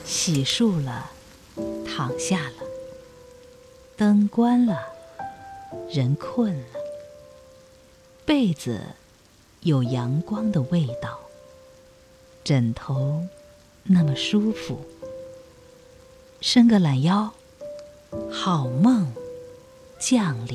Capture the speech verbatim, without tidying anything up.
洗漱了，躺下了，灯关了，人困了，被子有阳光的味道，枕头那么舒服，伸个懒腰，好梦降临。